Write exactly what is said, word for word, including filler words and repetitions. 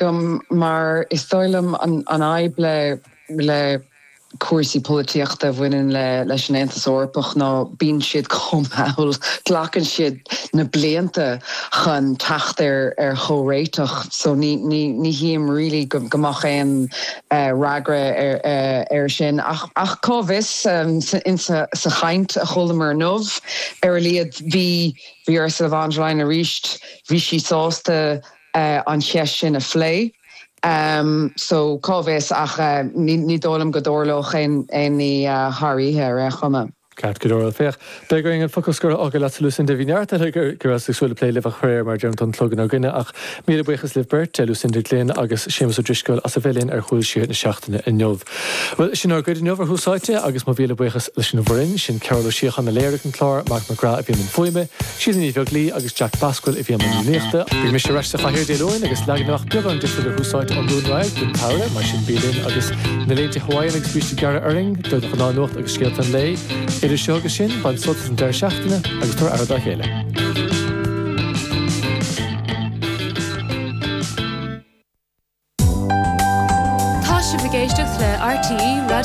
gom mar is stoilm an an aible le cuasaí políochta bhaineann le leis an Aontas Eorpach ná bíonn siad comhail ghlacann siad na blianta chun tacht ar ar chóréiteach so ní ní ní híam rilí go gomach éan ragra ar ar sin ach ach cóvis in sa sa chaint a cholamar nómh ar liad bhí bhí ar sa bhainlein a ríist bhí sí sásta an cheis sin a phlé. Um, so cóvis ach uh, ní, ní dólam go dórloch ein ein ní uh, harí her a chuma. Cart go fech. Be going an focus gur aga la Lucinda Vineyard gur gur as sule play live a chréir mar jam an tlogin agine ach mí buchas live Bert Lucinda Glen agus Seamus O'Driscoll as a bhelin ar chuil siúd na seachtaine in Nov. Well sin ar good in over húsáite agus má bhíle buchas leis na bhrin sin Carol O'Sheach an na léiric an chlár Mark McGrath a bhí an foime siad ní bheag lí agus Jack Pascuil i bhí an léachta bhí mis reiste chahirir déloin agus legan nach beag an disfuil húsáite an dúnráid gon taire mar sin bílin agus na léinte Hawaii agus bíiste gar Erling do na chná nocht agus scialt an lei idir seoga sin ban sotas an deir seachtaine agus tar arad a chéile. Tá si bhgéisteach le R T E